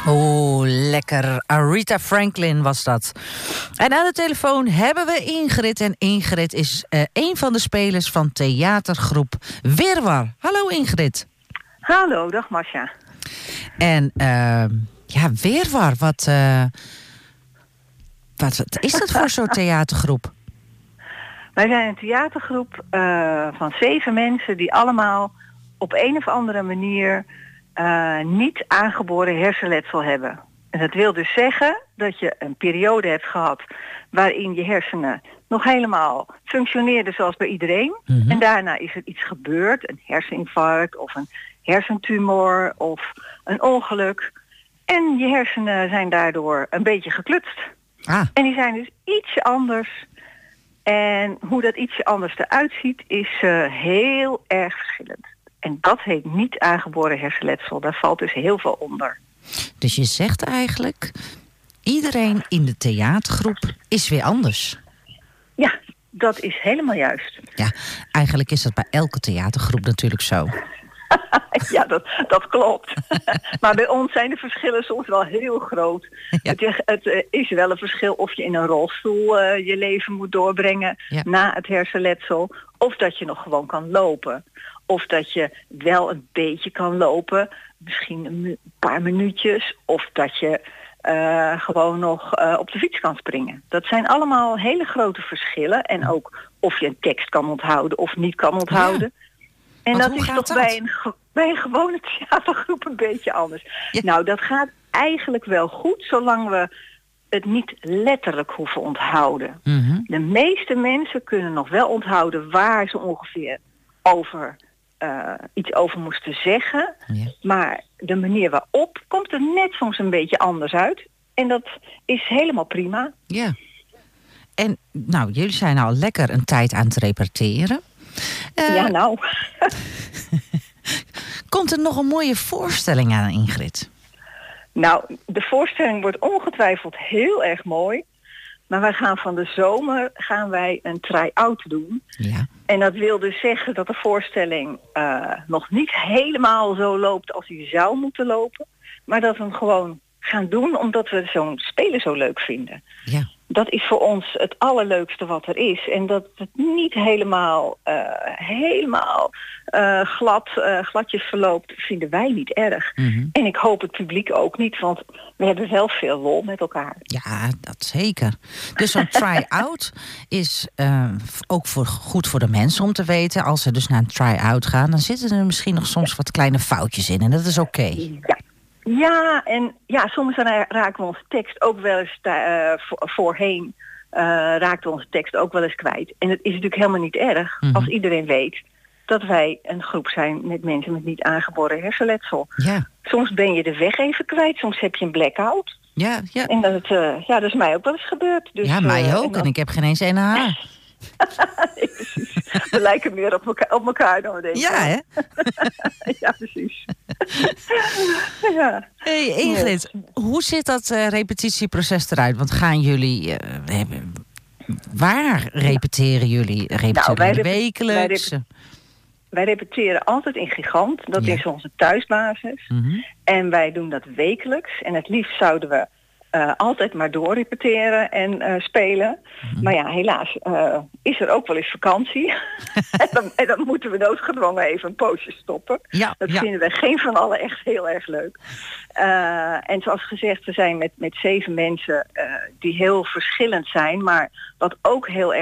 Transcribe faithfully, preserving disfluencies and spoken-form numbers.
Oh, lekker. Aretha Franklin was dat. En aan de telefoon hebben we Ingrid. En Ingrid is uh, een van de spelers van theatergroep Wirwar. Hallo Ingrid. Hallo, dag Masja. En uh, ja, Wirwar, wat, uh, wat, wat is dat voor zo'n theatergroep? Wij zijn een theatergroep uh, van zeven mensen die allemaal op een of andere manier uh, niet aangeboren hersenletsel hebben. En dat wil dus zeggen dat je een periode hebt gehad waarin je hersenen nog helemaal functioneerden zoals bij iedereen. Mm-hmm. En daarna is er iets gebeurd, een herseninfarct of een hersentumor of een ongeluk. En je hersenen zijn daardoor een beetje geklutst. Ah. En die zijn dus ietsje anders. En hoe dat ietsje anders eruit ziet is uh, heel erg verschillend. En dat heet niet aangeboren hersenletsel. Daar valt dus heel veel onder. Dus je zegt eigenlijk, iedereen in de theatergroep is weer anders. Ja, dat is helemaal juist. Ja, eigenlijk is dat bij elke theatergroep natuurlijk zo. Ja, dat, dat klopt. Maar bij ons zijn de verschillen soms wel heel groot. Ja. Het, het is wel een verschil of je in een rolstoel uh, je leven moet doorbrengen ja. na het hersenletsel. Of dat je nog gewoon kan lopen. Of dat je wel een beetje kan lopen. Misschien een paar minuutjes. Of dat je uh, gewoon nog uh, op de fiets kan springen. Dat zijn allemaal hele grote verschillen. En ook of je een tekst kan onthouden of niet kan onthouden. Ja. En Want dat is toch dat? bij een, bij een gewone theatergroep een beetje anders. Ja. Nou, dat gaat eigenlijk wel goed, zolang we het niet letterlijk hoeven onthouden. Mm-hmm. De meeste mensen kunnen nog wel onthouden waar ze ongeveer over uh, iets over moesten zeggen. Ja. Maar de manier waarop komt er net soms een beetje anders uit. En dat is helemaal prima. Ja. En nou, jullie zijn al lekker een tijd aan het repeteren. Uh, ja, nou. Komt er nog een mooie voorstelling aan, Ingrid? Nou, de voorstelling wordt ongetwijfeld heel erg mooi. Maar wij gaan van de zomer gaan wij een try-out doen. Ja. En dat wil dus zeggen dat de voorstelling uh, nog niet helemaal zo loopt als die zou moeten lopen. Maar dat we hem gewoon gaan doen omdat we zo'n spelen zo leuk vinden. Ja. Dat is voor ons het allerleukste wat er is. En dat het niet helemaal, uh, helemaal uh, glad, uh, gladjes verloopt, vinden wij niet erg. Mm-hmm. En ik hoop het publiek ook niet, want we hebben wel veel lol met elkaar. Ja, dat zeker. Dus zo'n try-out is uh, ook voor, goed voor de mensen om te weten. Als ze dus naar een try-out gaan, dan zitten er misschien nog soms wat kleine foutjes in. En dat is oké. Okay. Ja. Ja, en ja, soms raken we onze tekst ook wel eens uh, voorheen uh, raakten we onze tekst ook wel eens kwijt. En het is natuurlijk helemaal niet erg mm-hmm. als iedereen weet dat wij een groep zijn met mensen met niet aangeboren hersenletsel. Ja. Soms ben je de weg even kwijt, soms heb je een blackout. Ja, ja. En dat, uh, ja, dat is mij ook wel eens gebeurd. Dus, ja, mij uh, ook. En, dan... en ik heb geen eens een haar. Nee, precies. We lijken meer op elkaar, op elkaar dan we denken. Ja, hè? Ja, precies. Ja. Hey Ingrid, ja. Hoe zit dat uh, repetitieproces eruit? Want gaan jullie... Uh, hebben, waar repeteren jullie? Repeteren nou, wij jullie rep- wekelijks? Wij, rep- wij repeteren altijd in Gigant. Dat ja. is onze thuisbasis. Mm-hmm. En wij doen dat wekelijks. En het liefst zouden we Uh, altijd maar doorrepeteren en uh, spelen. Mm-hmm. Maar ja, helaas uh, is er ook wel eens vakantie. en, dan, en dan moeten we noodgedwongen even een poosje stoppen. Ja, dat ja. vinden we geen van allen echt heel erg leuk. Uh, en zoals gezegd, we zijn met, met zeven mensen uh, die heel verschillend zijn. Maar wat ook heel erg